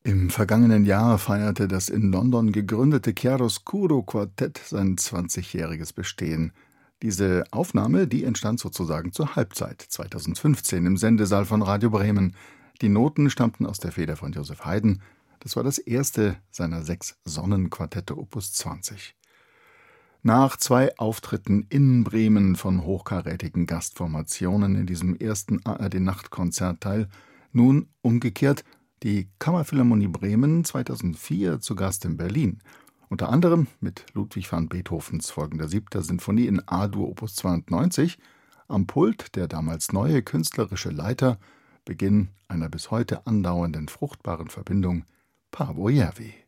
Im vergangenen Jahr feierte das in London gegründete Chiaroscuro Quartett sein 20-jähriges Bestehen. Diese Aufnahme, die entstand sozusagen zur Halbzeit 2015 im Sendesaal von Radio Bremen. Die Noten stammten aus der Feder von Joseph Haydn. Das war das erste seiner 6 Sonnenquartette Opus 20. Nach 2 Auftritten in Bremen von hochkarätigen Gastformationen in diesem ersten ARD-Nachtkonzertteil nun umgekehrt die Kammerphilharmonie Bremen 2004 zu Gast in Berlin. Unter anderem mit Ludwig van Beethovens folgender 7. Sinfonie in A-Dur Opus 92, am Pult der damals neue künstlerische Leiter, Beginn einer bis heute andauernden fruchtbaren Verbindung, Paavo Järvi.